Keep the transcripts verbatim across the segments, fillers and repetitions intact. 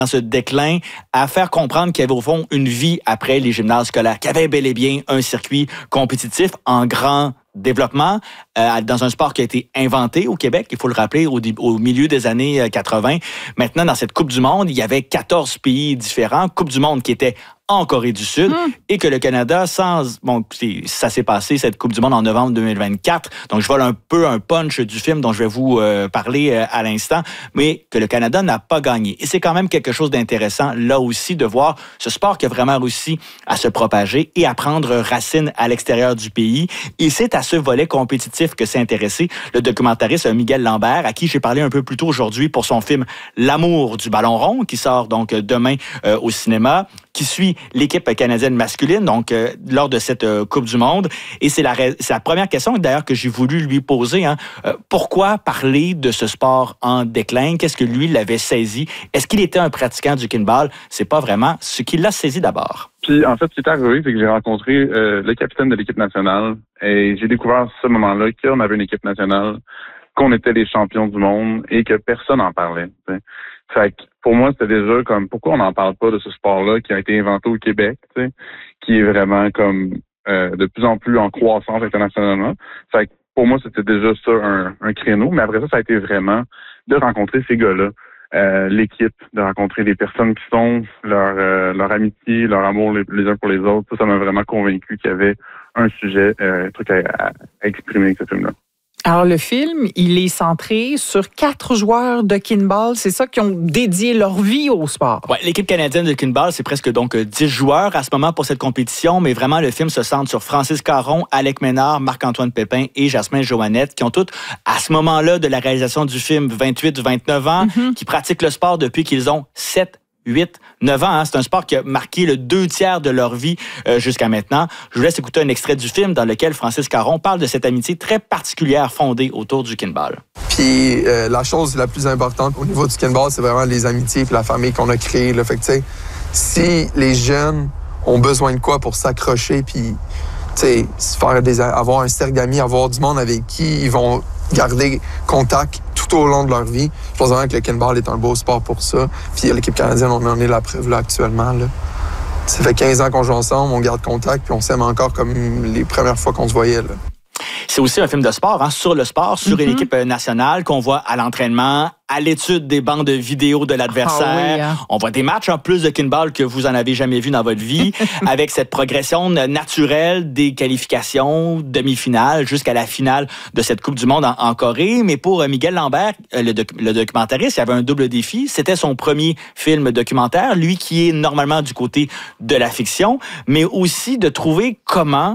dans ce déclin, à faire comprendre qu'il y avait au fond une vie après les gymnases scolaires, qu'il y avait bel et bien un circuit compétitif en grand développement euh, dans un sport qui a été inventé au Québec, il faut le rappeler, au, au milieu des années quatre-vingt. Maintenant, dans cette Coupe du monde, il y avait quatorze pays différents. Coupe du monde qui était en Corée du Sud, mmh. et que le Canada, sans bon, ça s'est passé, cette Coupe du monde, en novembre deux mille vingt-quatre. Donc, je vole un peu un punch du film dont je vais vous euh, parler euh, à l'instant, mais que le Canada n'a pas gagné. Et c'est quand même quelque chose d'intéressant, là aussi, de voir ce sport qui a vraiment réussi à se propager et à prendre racine à l'extérieur du pays. Et c'est à ce volet compétitif que s'est intéressé le documentariste Miguel Lambert, à qui j'ai parlé un peu plus tôt aujourd'hui pour son film L'amour du ballon rond, qui sort donc demain euh, au cinéma, qui suit l'équipe canadienne masculine, donc euh, lors de cette euh, Coupe du monde. Et c'est la, c'est la première question, d'ailleurs, que j'ai voulu lui poser. Hein. Euh, pourquoi parler de ce sport en déclin? Qu'est-ce que lui l'avait saisi? Est-ce qu'il était un pratiquant du kickball? C'est pas vraiment ce qui l'a saisi d'abord. Puis, en fait, ce qui est arrivé, c'est que j'ai rencontré euh, le capitaine de l'équipe nationale et j'ai découvert à ce moment-là qu'on avait une équipe nationale, qu'on était les champions du monde et que personne n'en parlait. T'sais. Fait que pour moi, c'était déjà comme pourquoi on n'en parle pas de ce sport-là qui a été inventé au Québec, tu sais, qui est vraiment comme euh, de plus en plus en croissance internationalement. Fait que pour moi, c'était déjà ça un, un créneau. Mais après ça, ça a été vraiment de rencontrer ces gars-là, euh, l'équipe, de rencontrer des personnes qui sont leur euh, leur amitié, leur amour les, les uns pour les autres. Ça, ça m'a vraiment convaincu qu'il y avait un sujet, euh, un truc à, à, à exprimer avec ce film-là. Alors, le film, il est centré sur quatre joueurs de kickball. C'est ça qui ont dédié leur vie au sport. Ouais, l'équipe canadienne de kickball, c'est presque donc dix joueurs à ce moment pour cette compétition, mais vraiment, le film se centre sur Francis Caron, Alec Ménard, Marc-Antoine Pépin et Jasmin Joannette, qui ont toutes, à ce moment-là de la réalisation du film, vingt-huit vingt-neuf ans, mm-hmm. qui pratiquent le sport depuis qu'ils ont sept huit, neuf ans. Hein. C'est un sport qui a marqué le deux tiers de leur vie euh, jusqu'à maintenant. Je vous laisse écouter un extrait du film dans lequel Francis Caron parle de cette amitié très particulière fondée autour du kickball. Puis euh, la chose la plus importante au niveau du kickball, c'est vraiment les amitiés et la famille qu'on a créée. Là. Fait que, tu sais, si les jeunes ont besoin de quoi pour s'accrocher puis tu sais, faire des, avoir un cercle d'amis, avoir du monde avec qui ils vont garder contact tout au long de leur vie. Je pense vraiment que le kickball est un beau sport pour ça. Puis l'équipe canadienne, on en est la preuve là actuellement. Là. Ça fait quinze ans qu'on joue ensemble, on garde contact, puis on s'aime encore comme les premières fois qu'on se voyait. Là. C'est aussi un film de sport, hein, sur le sport, sur mm-hmm. une équipe nationale qu'on voit à l'entraînement, à l'étude des bandes vidéo de l'adversaire. Ah oui, hein. On voit des matchs en plus de kickball que vous en avez jamais vu dans votre vie, avec cette progression naturelle des qualifications, demi-finales, jusqu'à la finale de cette Coupe du monde en, en Corée. Mais pour Miguel Lambert, le, doc, le documentariste, il y avait un double défi. C'était son premier film documentaire, lui qui est normalement du côté de la fiction, mais aussi de trouver comment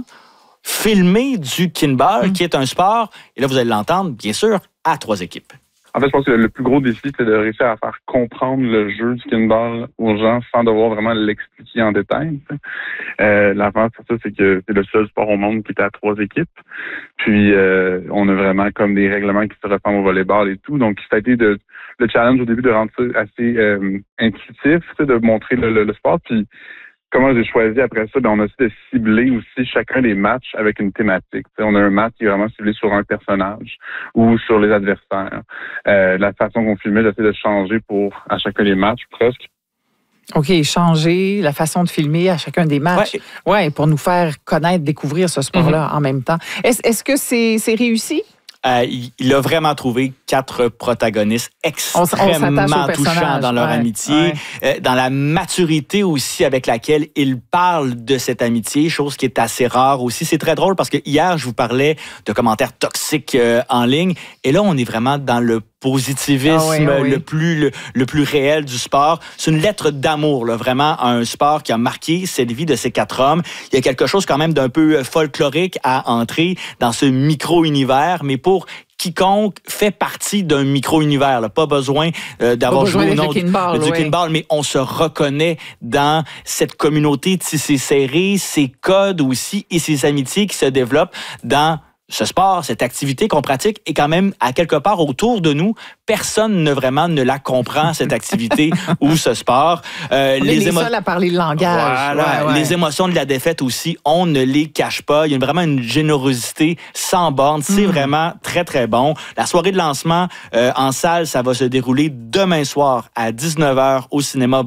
filmer du kickball, mmh. qui est un sport, et là vous allez l'entendre, bien sûr, à trois équipes. En fait, je pense que le plus gros défi, c'est de réussir à faire comprendre le jeu du kickball aux gens sans devoir vraiment l'expliquer en détail. Euh, L'affaire sur ça, c'est que c'est le seul sport au monde qui est à trois équipes. Puis, euh, on a vraiment comme des règlements qui se ressemblent au volleyball et tout. Donc, ça a été de, le challenge au début de rendre ça assez euh, intuitif, de montrer le, le, le sport. Puis, comment j'ai choisi après ça, ben on a essayé de cibler aussi chacun des matchs avec une thématique. T'sais, on a un match qui est vraiment ciblé sur un personnage ou sur les adversaires. Euh, la façon qu'on filmait, j'essaie de changer pour à chacun des matchs presque. OK, changer la façon de filmer à chacun des matchs. Ouais, ouais pour nous faire connaître, découvrir ce sport-là mm-hmm. en même temps. Est-ce, est-ce que c'est, c'est réussi? Euh, il a vraiment trouvé quatre protagonistes extrêmement touchants dans leur ouais, amitié, ouais. Euh, dans la maturité aussi avec laquelle ils parlent de cette amitié, chose qui est assez rare aussi. C'est très drôle parce que hier, je vous parlais de commentaires toxiques euh, en ligne, et là, on est vraiment dans le positivisme ah oui, ah oui. le plus le, le plus réel du sport. C'est une lettre d'amour, là, vraiment, à un sport qui a marqué cette vie de ces quatre hommes. Il y a quelque chose quand même d'un peu folklorique à entrer dans ce micro-univers, mais pour quiconque fait partie d'un micro-univers. Là. Pas besoin euh, d'avoir Pas joué au nom du kickball, du oui. kickball, mais on se reconnaît dans cette communauté tissée serrée, ces codes aussi et ces amitiés qui se développent dans ce sport, cette activité qu'on pratique est quand même à quelque part autour de nous. Personne ne vraiment ne la comprend, cette activité ou ce sport. Euh, on les est les émo... seuls à parler le langage. Voilà. Ouais, ouais. Les émotions de la défaite aussi, on ne les cache pas. Il y a vraiment une générosité sans borne. C'est mmh. vraiment très, très bon. La soirée de lancement euh, en salle, ça va se dérouler demain soir à dix-neuf heures au cinéma